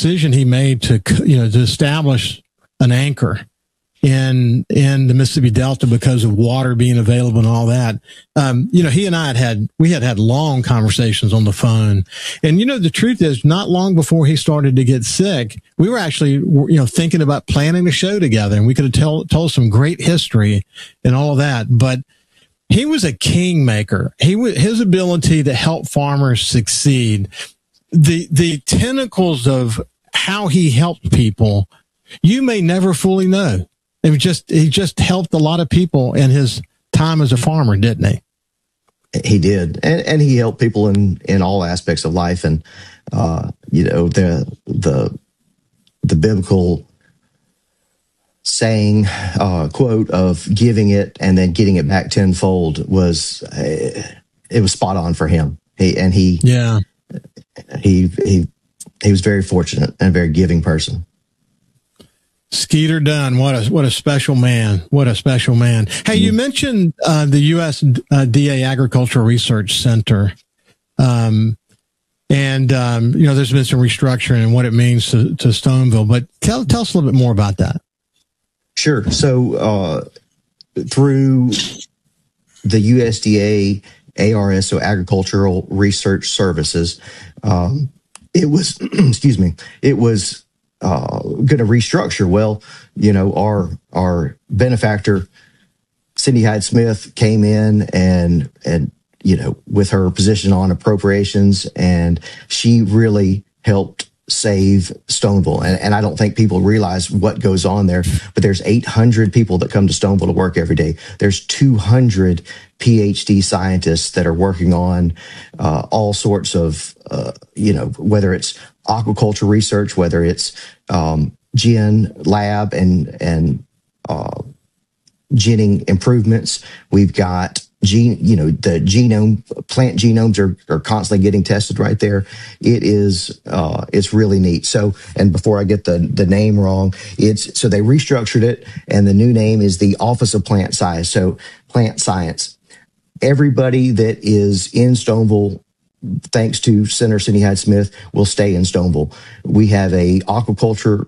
decision he made to establish an anchor in the Mississippi Delta because of water being available and all that. He and I had long conversations on the phone. And, the truth is, not long before he started to get sick, we were actually, thinking about planning a show together, and we could have told some great history and all of that. But he was a kingmaker. His ability to help farmers succeed, the tentacles of how he helped people, you may never fully know. He just helped a lot of people in his time as a farmer, didn't he? He did, and he helped people in all aspects of life. And the biblical saying, quote of giving it and then getting it back tenfold was spot on for him. He was very fortunate and a very giving person. Skeeter Dunn, what a special man. What a special man. Hey, you mentioned the USDA Agricultural Research Center. There's been some restructuring and what it means to Stoneville, but tell us a little bit more about that. Sure. So through the USDA ARS, so Agricultural Research Services, it was going to restructure. Well, our benefactor, Cindy Hyde-Smith, came in and with her position on appropriations, and she really helped save Stoneville. And I don't think people realize what goes on there, but there's 800 people that come to Stoneville to work every day. There's 200 PhD scientists that are working on all sorts of, whether it's aquaculture research, whether it's gen lab and gening improvements. We've got the plant genomes are constantly getting tested right there. It's really neat. So, and before I get the name wrong, so they restructured it, and the new name is the Office of Plant Science. So plant science. Everybody that is in Stoneville, thanks to Senator Cindy Hyde-Smith, will stay in Stoneville. We have a aquaculture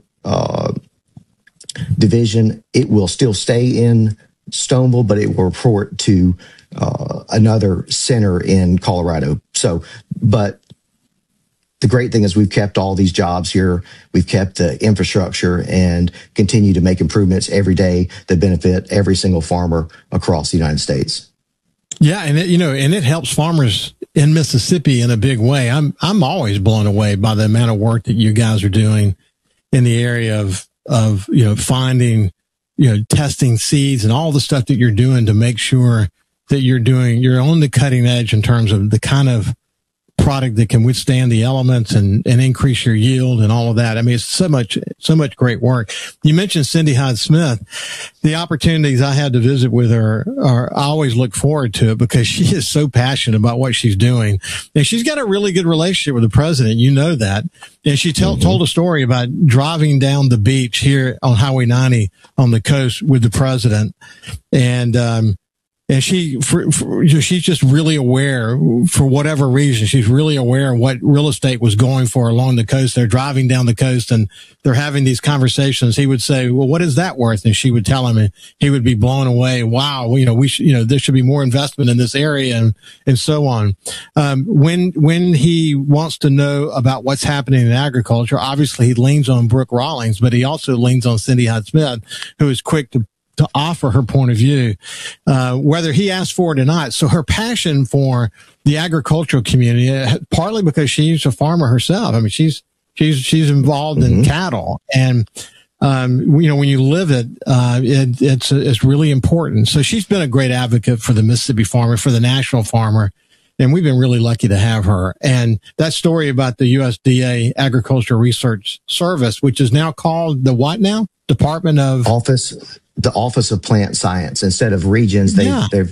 division. It will still stay in Stoneville, but it will report to another center in Colorado. So, but the great thing is we've kept all these jobs here. We've kept the infrastructure and continue to make improvements every day that benefit every single farmer across the United States. Yeah, and it helps farmers in Mississippi in a big way. I'm always blown away by the amount of work that you guys are doing in the area of finding, testing seeds and all the stuff that you're doing to make sure that you're on the cutting edge in terms of the kind of product that can withstand the elements and increase your yield and all of that. I mean, it's so much great work. You mentioned Cindy Hyde-Smith. The opportunities I had to visit with her I always look forward to it because she is so passionate about what she's doing. And she's got a really good relationship with the president. You know that. And she told a story about driving down the beach here on Highway 90 on the coast with the president. And she's just really aware, for whatever reason, she's really aware of what real estate was going for along the coast. They're driving down the coast and they're having these conversations. He would say, well, what is that worth? And she would tell him, and he would be blown away. Wow. We should, there should be more investment in this area and so on. When he wants to know about what's happening in agriculture, obviously he leans on Brooke Rawlings, but he also leans on Cindy Hyde-Smith, who is quick to offer her point of view, whether he asked for it or not. So her passion for the agricultural community, partly because she's a farmer herself. I mean, she's involved in cattle, and when you live it, it's really important. So she's been a great advocate for the Mississippi farmer, for the national farmer, and we've been really lucky to have her. And that story about the USDA Agricultural Research Service, which is now called the what now? The Office of Plant Science. Instead of regions, they're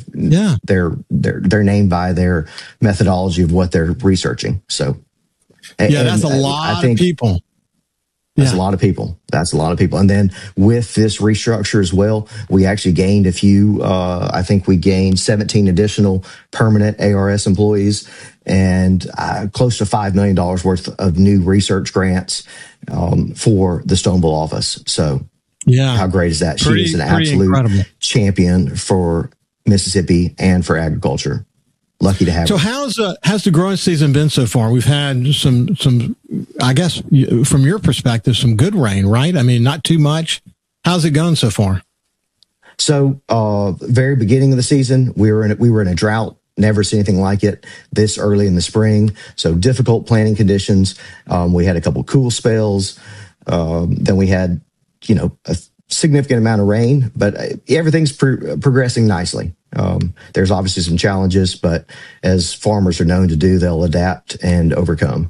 named by their methodology of what they're researching. So, that's a lot of people. That's a lot of people. That's a lot of people. And then with this restructure as well, we actually gained a few, I think we gained 17 additional permanent ARS employees and close to $5 million worth of new research grants for the Stoneville office. So yeah, how great is that? She is an absolute incredible champion for Mississippi and for agriculture. Lucky to have her. So how's the growing season been so far? We've had some, I guess, from your perspective, some good rain, right? I mean, not too much. How's it going so far? So, very beginning of the season, we were in a drought. Never seen anything like it this early in the spring. So difficult planting conditions. We had a couple cool spells. Then we had, a significant amount of rain, but everything's progressing nicely. There's obviously some challenges, but as farmers are known to do, they'll adapt and overcome.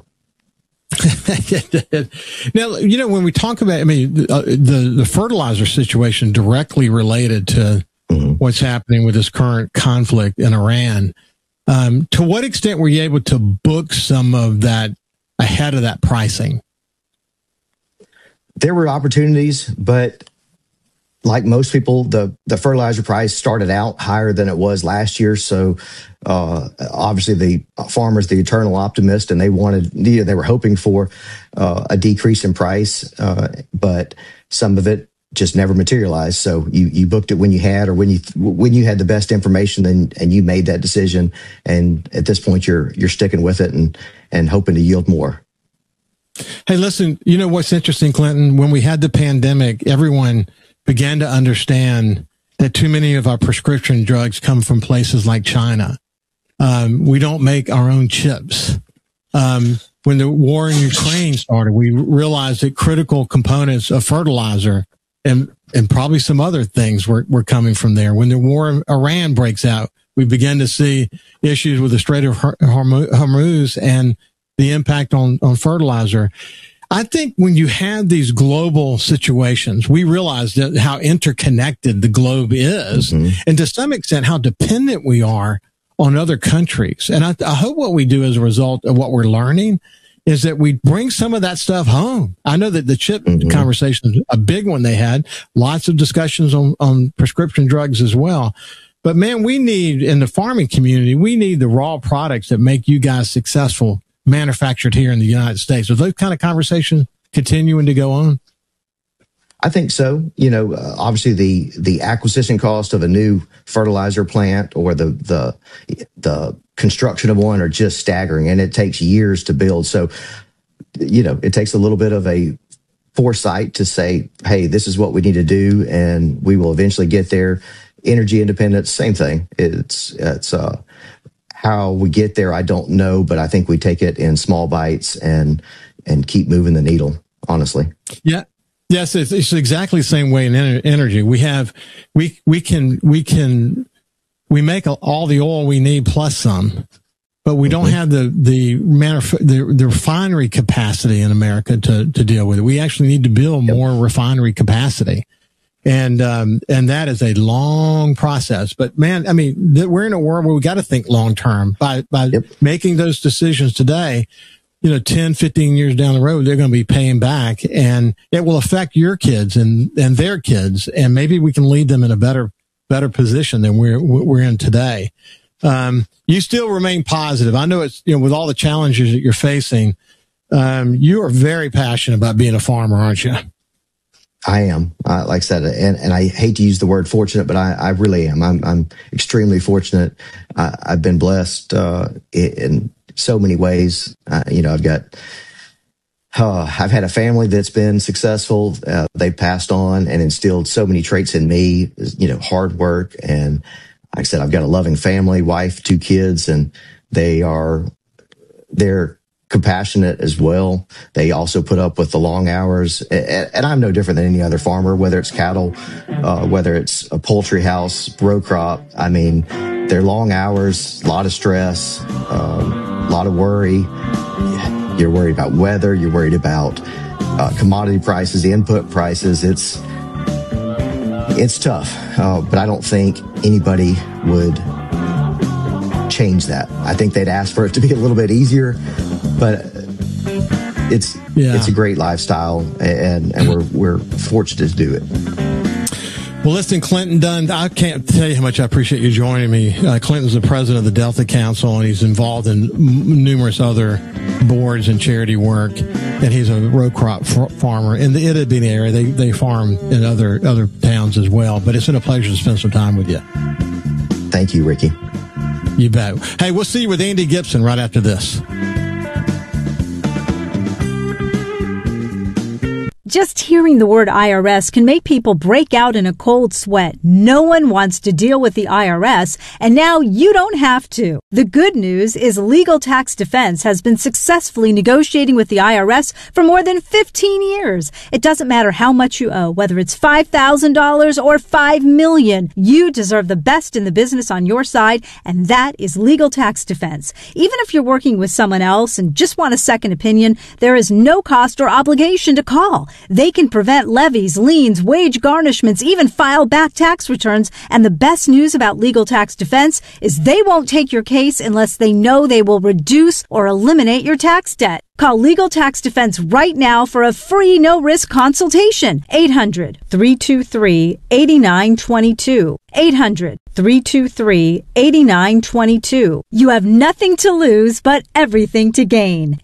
Now, when we talk about, the fertilizer situation directly related to what's happening with this current conflict in Iran, to what extent were you able to book some of that ahead of that pricing? There were opportunities, but like most people, the fertilizer price started out higher than it was last year. So, obviously the farmers, the eternal optimist, and they were hoping for, a decrease in price. But some of it just never materialized. So you booked it when you had, or when you had the best information, and you made that decision. And at this point, you're sticking with it and hoping to yield more. Hey, listen, what's interesting, Clinton? When we had the pandemic, everyone began to understand that too many of our prescription drugs come from places like China. We don't make our own chips. When the war in Ukraine started, we realized that critical components of fertilizer and probably some other things were coming from there. When the war in Iran breaks out, we begin to see issues with the Strait of Hormuz and the impact on fertilizer. I think when you have these global situations, we realize that how interconnected the globe is, and to some extent how dependent we are on other countries. And I hope what we do as a result of what we're learning is that we bring some of that stuff home. I know that the chip conversation is a big one they had. Lots of discussions on prescription drugs as well. But man, we need, in the farming community, we need the raw products that make you guys successful manufactured here in the United States. Are those kind of conversations continuing to go on? I think so. Obviously the acquisition cost of a new fertilizer plant or the construction of one are just staggering, and it takes years to build. So, it takes a little bit of a foresight to say, hey, this is what we need to do, and we will eventually get there. Energy independence, same thing. It's how we get there, I don't know, but I think we take it in small bites and keep moving the needle, honestly. Yeah. Yes, it's exactly the same way in energy. We make all the oil we need plus some, but we don't have the refinery capacity in America to deal with it. We actually need to build more refinery capacity. And that is a long process. But man, we're in a world where we got to think long term by making those decisions today. 10, 15 years down the road, they're going to be paying back, and it will affect your kids and their kids. And maybe we can lead them in a better position than we're in today. You still remain positive. I know it's, with all the challenges that you're facing, you are very passionate about being a farmer, aren't you? I am, like I said, and I hate to use the word fortunate, but I really am. I'm extremely fortunate. I've been blessed in so many ways. I've had a family that's been successful. They passed on and instilled so many traits in me. Hard work, and like I said, I've got a loving family, wife, 2 kids, and they're compassionate as well. They also put up with the long hours, and I'm no different than any other farmer, whether it's cattle, whether it's a poultry house, row crop. They're long hours, a lot of stress, a lot of worry. You're worried about weather. You're worried about commodity prices, the input prices. It's tough, but I don't think anybody would change that. I think they'd ask for it to be a little bit easier, but it's a great lifestyle, and we're fortunate to do it. Well, listen, Clinton Dunn, I can't tell you how much I appreciate you joining me. Clinton's the president of the Delta Council, and he's involved in numerous other boards and charity work. And he's a row crop farmer in the Itta Bena area. They farm in other towns as well. But it's been a pleasure to spend some time with you. Thank you, Ricky. You bet. Hey, we'll see you with Andy Gibson right after this. Just hearing the word IRS can make people break out in a cold sweat. No one wants to deal with the IRS, and now you don't have to. The good news is Legal Tax Defense has been successfully negotiating with the IRS for more than 15 years. It doesn't matter how much you owe, whether it's $5,000 or $5 million. You deserve the best in the business on your side, and that is Legal Tax Defense. Even if you're working with someone else and just want a second opinion, there is no cost or obligation to call. They can prevent levies, liens, wage garnishments, even file back tax returns. And the best news about Legal Tax Defense is they won't take your case unless they know they will reduce or eliminate your tax debt. Call Legal Tax Defense right now for a free no-risk consultation. 800-323-8922. 800-323-8922. You have nothing to lose but everything to gain.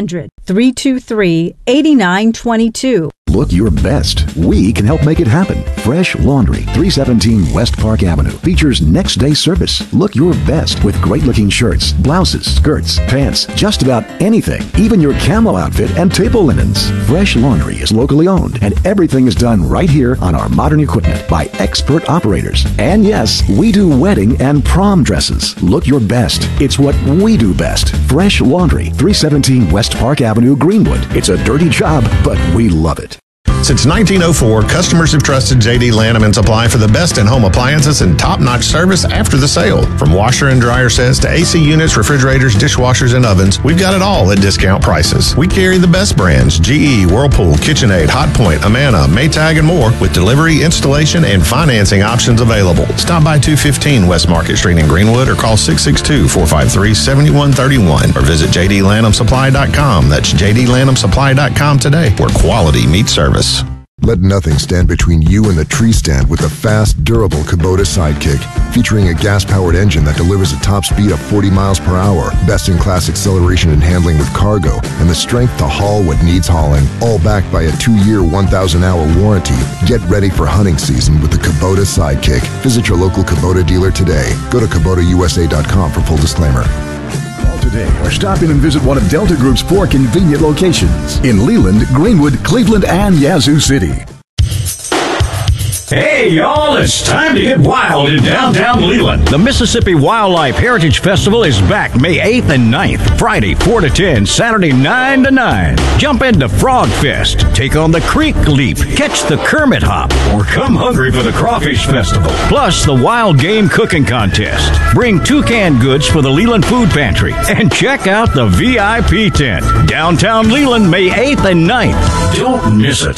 800-323-8922. Look your best. We can help make it happen. Fresh Laundry, 317 West Park Avenue, features next day service. Look your best with great-looking shirts, blouses, skirts, pants, just about anything, even your camo outfit and table linens. Fresh Laundry is locally owned, and everything is done right here on our modern equipment by expert operators. And yes, we do wedding and prom dresses. Look your best. It's what we do best. Fresh Laundry, 317 West Park Avenue, Greenwood. It's a dirty job, but we love it. Since 1904, customers have trusted J.D. Lanham & Supply for the best in-home appliances and top-notch service after the sale. From washer and dryer sets to AC units, refrigerators, dishwashers, and ovens, we've got it all at discount prices. We carry the best brands, GE, Whirlpool, KitchenAid, Hotpoint, Amana, Maytag, and more, with delivery, installation, and financing options available. Stop by 215 West Market Street in Greenwood or call 662-453-7131 or visit jdlanhamsupply.com. That's jdlanhamsupply.com today, where quality meets service. Let nothing stand between you and the tree stand with the fast, durable Kubota Sidekick. Featuring a gas-powered engine that delivers a top speed of 40 miles per hour, best-in-class acceleration and handling with cargo, and the strength to haul what needs hauling, all backed by a 2-year, 1,000-hour warranty. Get ready for hunting season with the Kubota Sidekick. Visit your local Kubota dealer today. Go to KubotaUSA.com for full disclaimer. Today, or stop in and visit one of Delta Group's 4 convenient locations in Leland, Greenwood, Cleveland, and Yazoo City. Hey, y'all, it's time to get wild in downtown Leland. The Mississippi Wildlife Heritage Festival is back May 8th and 9th, Friday 4 to 10, Saturday 9 to 9. Jump into Frog Fest, take on the Creek Leap, catch the Kermit Hop, or come hungry for the Crawfish Festival. Plus the Wild Game Cooking Contest. Bring 2 canned goods for the Leland Food Pantry, and check out the VIP tent. Downtown Leland, May 8th and 9th. Don't miss it.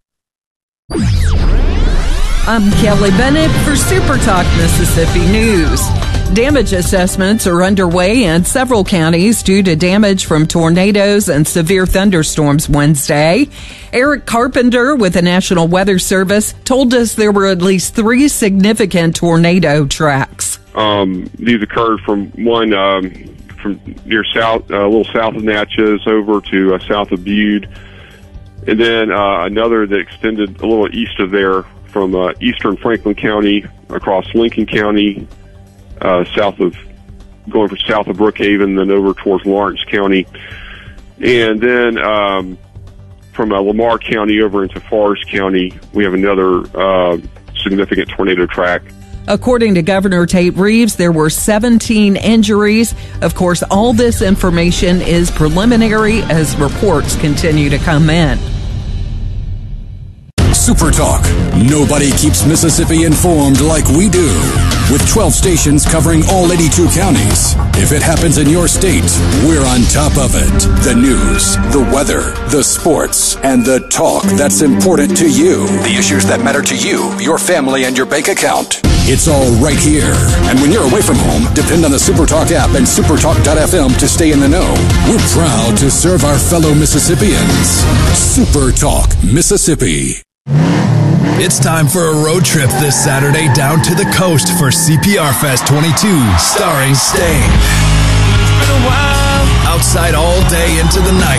I'm Kelly Bennett for Super Talk Mississippi News. Damage assessments are underway in several counties due to damage from tornadoes and severe thunderstorms Wednesday. Eric Carpenter with the National Weather Service told us there were at least 3 significant tornado tracks. These occurred from one from near south, a little south of Natchez over to south of Bude, and then another that extended a little east of there, from eastern Franklin County across Lincoln County, going south of Brookhaven, then over towards Lawrence County, and then from Lamar County over into Forest County, we have another significant tornado track. According to Governor Tate Reeves, there were 17 injuries. Of course, all this information is preliminary as reports continue to come in. Super Talk. Nobody keeps Mississippi informed like we do. With 12 stations covering all 82 counties. If it happens in your state, we're on top of it. The news, the weather, the sports, and the talk that's important to you. The issues that matter to you, your family, and your bank account. It's all right here. And when you're away from home, depend on the SuperTalk app and supertalk.fm to stay in the know. We're proud to serve our fellow Mississippians. SuperTalk, Mississippi. It's time for a road trip this Saturday down to the coast for CPR Fest 22, starring Sting. Outside all day into the night.